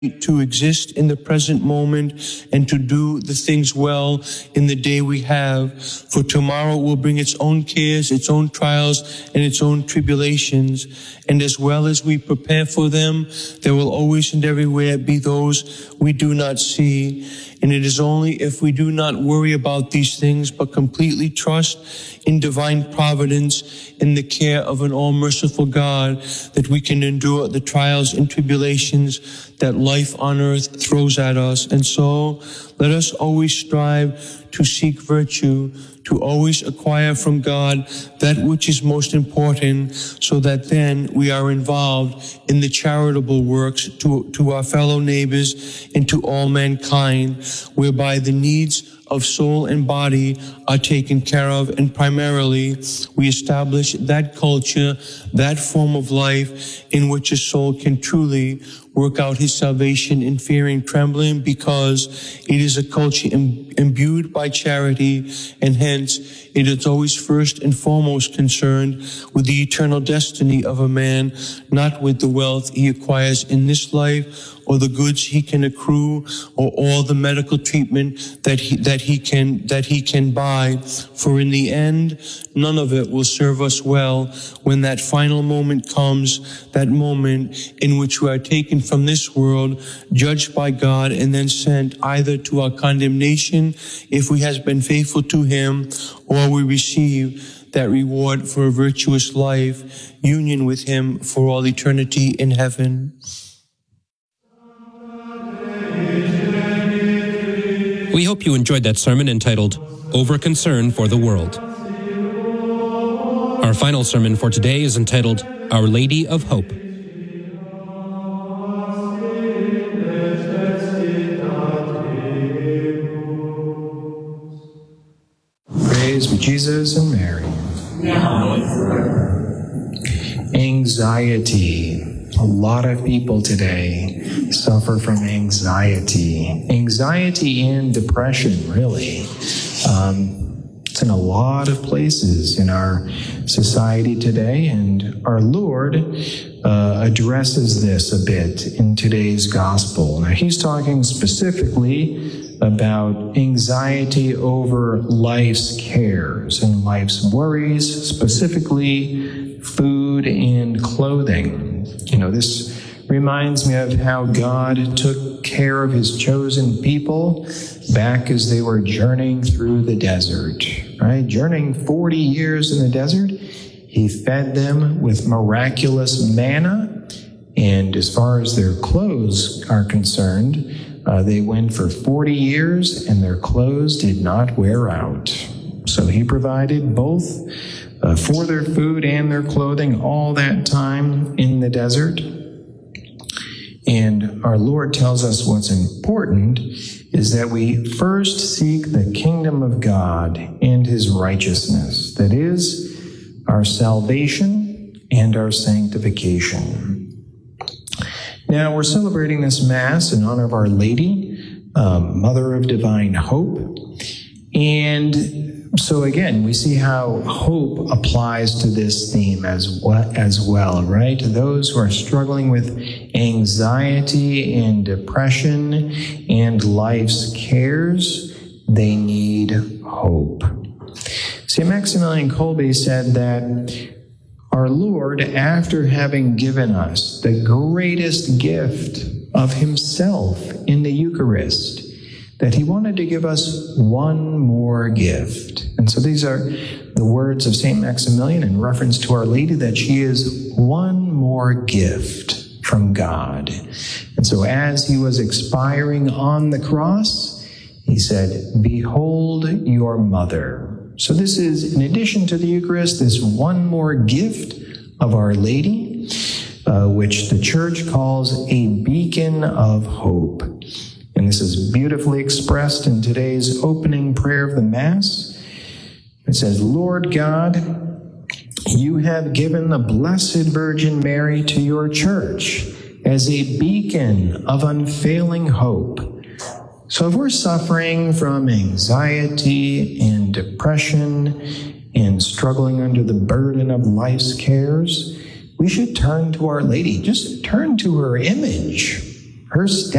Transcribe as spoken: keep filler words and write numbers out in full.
to exist in the present moment and to do the things well in the day we have. For tomorrow will bring its own cares, its own trials, and its own tribulations. And as well as we prepare for them, there will always and everywhere be those we do not see. And it is only if we do not worry about these things, but completely trust in divine providence, in the care of an all-merciful God, that we can endure the trials and tribulations that life on earth throws at us. And so let us always strive to seek virtue, to always acquire from God that which is most important, so that then we are involved in the charitable works to, to our fellow neighbors and to all mankind, whereby the needs of soul and body are taken care of, and primarily we establish that culture, that form of life in which a soul can truly work out his salvation in fear and trembling, because it is a culture im- imbued by charity, and hence it is always first and foremost concerned with the eternal destiny of a man, not with the wealth he acquires in this life, or the goods he can accrue, or all the medical treatment that he, that he can, that he can buy. For in the end, none of it will serve us well when that final moment comes, that moment in which we are taken from this world, judged by God, and then sent either to our condemnation if we have been faithful to him, or we receive that reward for a virtuous life, union with him for all eternity in heaven. We hope you enjoyed that sermon entitled, Over Concern for the World. Our final sermon for today is entitled, Our Lady of Hope. Praise be Jesus and Mary. Anxiety. A lot of people today suffer from anxiety. Anxiety and depression, really. Um, it's in a lot of places in our society today, and our Lord uh, addresses this a bit in today's gospel. Now, he's talking specifically about anxiety over life's cares and life's worries, specifically food and clothing. You know, this reminds me of how God took care of his chosen people back as they were journeying through the desert, right? Journeying forty years in the desert, he fed them with miraculous manna, and as far as their clothes are concerned, uh, they went for forty years and their clothes did not wear out. So he provided both Uh, for their food and their clothing all that time in the desert. And our Lord tells us what's important is that we first seek the kingdom of God and his righteousness. That is, our salvation and our sanctification. Now, we're celebrating this Mass in honor of Our Lady, um, Mother of Divine Hope. And so again, we see how hope applies to this theme as well, as well, right? Those who are struggling with anxiety and depression and life's cares, they need hope. Saint Maximilian Kolbe said that our Lord, after having given us the greatest gift of himself in the Eucharist, that he wanted to give us one more gift. And so these are the words of Saint Maximilian in reference to Our Lady, that she is one more gift from God. And so as he was expiring on the cross, he said, "Behold your mother." So this is, in addition to the Eucharist, this one more gift of Our Lady, uh, which the Church calls a beacon of hope. And this is beautifully expressed in today's opening prayer of the Mass. It says, "Lord God, you have given the Blessed Virgin Mary to your Church as a beacon of unfailing hope. So if we're suffering from anxiety and depression and struggling under the burden of life's cares, we should turn to Our Lady. Just turn to her image. her step